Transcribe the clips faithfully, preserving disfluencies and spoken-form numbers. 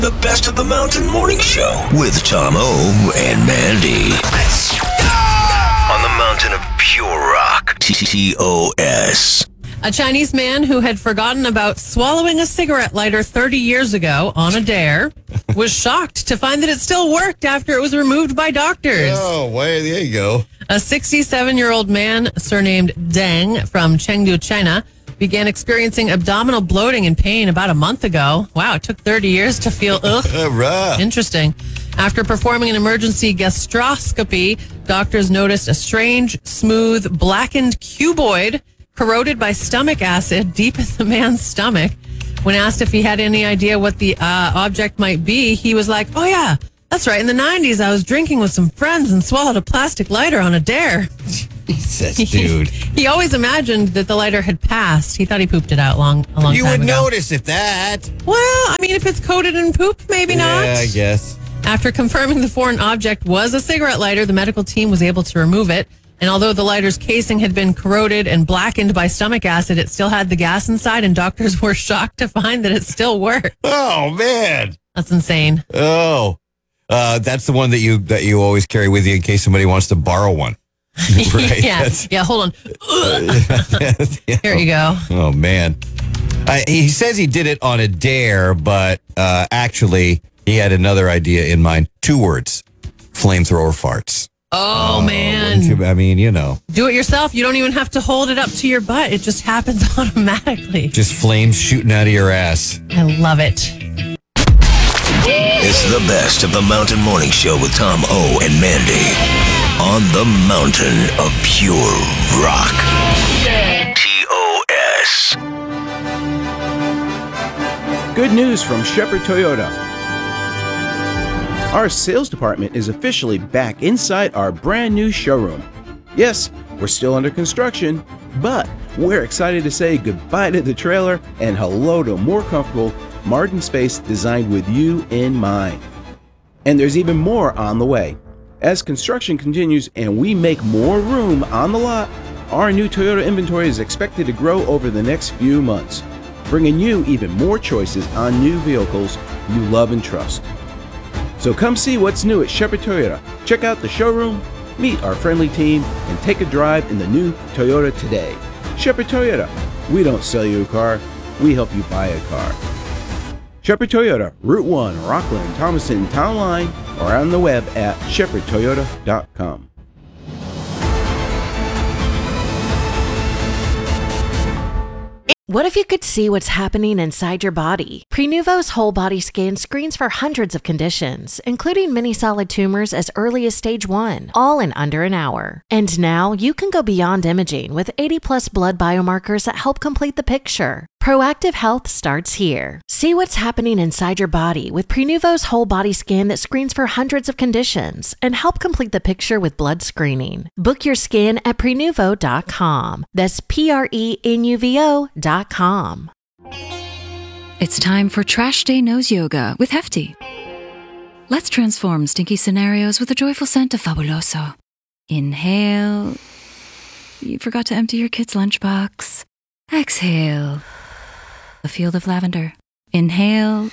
The Best of the Mountain Morning Show with Tom O and Mandy. Let's go! On the mountain of pure rock. T O S. A Chinese man who had forgotten about swallowing a cigarette lighter thirty years ago on a dare was shocked to find that it still worked after it was removed by doctors. Oh, way, there you go. A sixty-seven-year-old man surnamed Deng from Chengdu, China, began experiencing abdominal bloating and pain about a month ago. Wow, it took thirty years to feel ugh. Right. Interesting. After performing an emergency gastroscopy, doctors noticed a strange, smooth, blackened cuboid corroded by stomach acid deep in the man's stomach. When asked if he had any idea what the uh, object might be, he was like, oh yeah, that's right. In the nineties, I was drinking with some friends and swallowed a plastic lighter on a dare. Jesus, dude. He always imagined that the lighter had passed. He thought he pooped it out long, a long you time would ago. notice if that. Well, I mean, if it's coated in poop, maybe not. Yeah, I guess. After confirming the foreign object was a cigarette lighter, the medical team was able to remove it. And although the lighter's casing had been corroded and blackened by stomach acid, it still had the gas inside, and doctors were shocked to find that it still worked. Oh, man. That's insane. Oh, uh, that's the one that you that you always carry with you in case somebody wants to borrow one. Right? yeah, That's- yeah. Hold on. Yeah. Here you go. Oh, man. Uh, he says he did it on a dare, but uh, actually he had another idea in mind. Two words: flamethrower farts. Oh, Oh, man. wouldn't you- I mean, you know, Do it yourself. You don't even have to hold it up to your butt. It just happens automatically. just flames shooting out of your ass. I love it. It's the Best of the Mountain Morning Show with Tom O and Mandy. On the mountain of pure rock. T O S. Good news from Shepherd Toyota. Our sales department is officially back inside our brand new showroom. Yes, we're still under construction, but we're excited to say goodbye to the trailer and hello to a more comfortable, modern space designed with you in mind. And there's even more on the way. As construction continues and we make more room on the lot, our new Toyota inventory is expected to grow over the next few months, bringing you even more choices on new vehicles you love and trust. So come see what's new at Shepherd Toyota. Check out the showroom, meet our friendly team, and take a drive in the new Toyota today. Shepherd Toyota. We don't sell you a car, we help you buy a car. Shepherd Toyota, Route one, Rockland, Thomaston, Town Line, or on the web at shepherd toyota dot com. What if you could see what's happening inside your body? Prenuvo's whole body scan screens for hundreds of conditions, including many solid tumors as early as stage one, all in under an hour. And now you can go beyond imaging with eighty plus blood biomarkers that help complete the picture. Proactive health starts here. See what's happening inside your body with Prenuvo's whole body scan that screens for hundreds of conditions and help complete the picture with blood screening. Book your scan at prenuvo dot com. That's P R E N U V O dot com. It's time for Trash Day Nose Yoga with Hefty. Let's transform stinky scenarios with the joyful scent of Fabuloso. Inhale. You forgot to empty your kid's lunchbox. Exhale. A field of lavender. Inhale.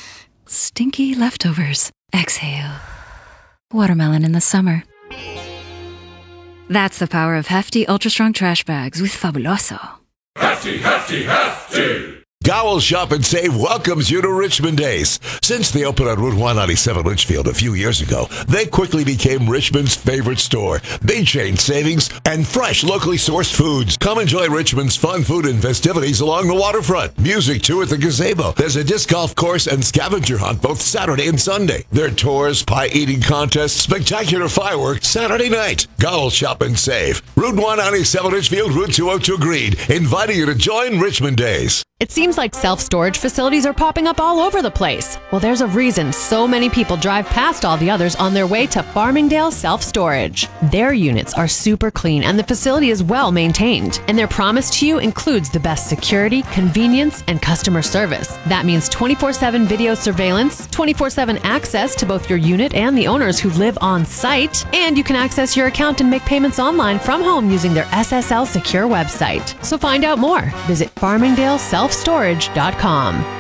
Stinky leftovers. Exhale. Watermelon in the summer. That's the power of Hefty Ultra Strong Trash Bags with Fabuloso. Hefty, hefty, hefty! Gowell Shop and Save welcomes you to Richmond Days. Since they opened on Route one ninety-seven Litchfield a few years ago, they quickly became Richmond's favorite store. Big chain savings and fresh, locally sourced foods. Come enjoy Richmond's fun food and festivities along the waterfront. Music, too, at the gazebo. There's a disc golf course and scavenger hunt both Saturday and Sunday. There are tours, pie-eating contests, spectacular fireworks Saturday night. Gowell Shop and Save. Route one ninety-seven Litchfield, Route two oh two Greed. Inviting you to join Richmond Days. It seems like self-storage facilities are popping up all over the place. Well, there's a reason so many people drive past all the others on their way to Farmingdale Self-Storage. Their units are super clean and the facility is well maintained. And their promise to you includes the best security, convenience, and customer service. That means twenty-four seven video surveillance, twenty-four seven access to both your unit and the owners who live on site, and you can access your account and make payments online from home using their S S L secure website. So find out more. Visit Farmingdale Self Storage dot com.